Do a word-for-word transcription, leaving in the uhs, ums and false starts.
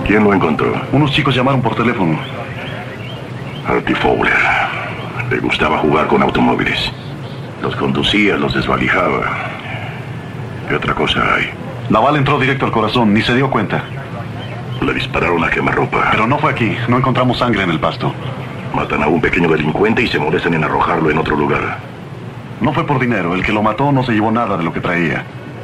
¿Quién lo encontró? Unos chicos llamaron por teléfono. Artie Fowler. Le gustaba jugar con automóviles. Los conducía, los desvalijaba. ¿Qué otra cosa hay? La bala entró directo al corazón, ni se dio cuenta. Le dispararon a quemarropa. Pero no fue aquí, no encontramos sangre en el pasto. Matan a un pequeño delincuente y se molestan en arrojarlo en otro lugar. No fue por dinero, el que lo mató no se llevó nada de lo que traía.